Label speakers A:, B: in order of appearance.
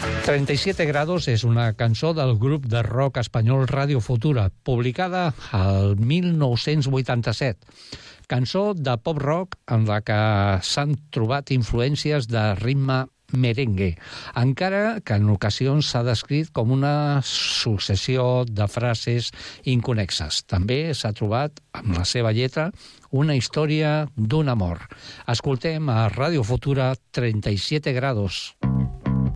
A: 37 grados és una cançó del grup de rock espanyol Radio Futura, publicada al 1987. Cançó de pop-rock en la que s'han trobat influències de ritme merengue, encara que en ocasions s'ha descrit com una successió de frases inconnexes. També s'ha trobat, amb la seva lletra, una història d'un amor. Escoltem a Radio Futura 37 grados.